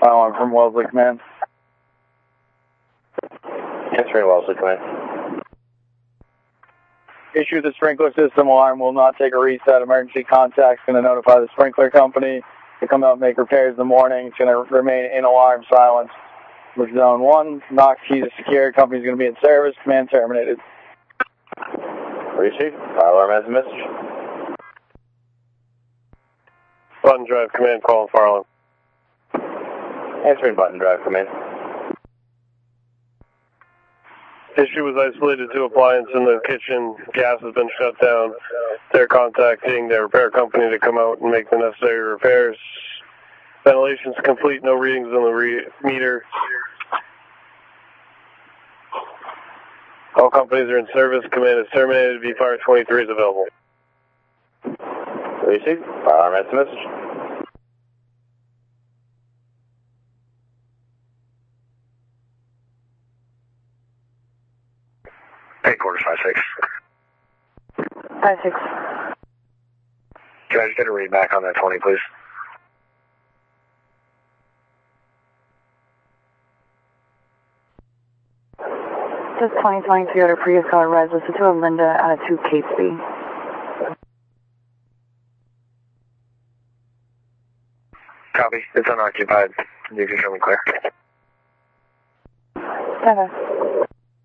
I'm from Wellesley Command. Answering Wellesley Command. Issue the sprinkler system alarm will not take a reset. Emergency contact's going to notify the sprinkler company to come out and make repairs in the morning. It's going to remain in alarm silence. With zone 1, knock keys secured. Company's going to be in service. Command terminated. Received. Fire alarm has a message. Button Drive Command calling fire alarm. Answering Button Drive Command. Issue was isolated to appliance in the kitchen. Gas has been shut down. They're contacting their repair company to come out and make the necessary repairs. Ventilation's complete, no readings on the meter. All companies are in service. Command is terminated. V-Fire 23 is available. Received. Fire alarm has a message. Headquarters 5-6. 5-6. Can I just get a read back on that 20, please? This is 2020 Toyota Prius car res. Listen to a Linda out of 2 Catesby. Copy. It's unoccupied. You can show me clear. Okay.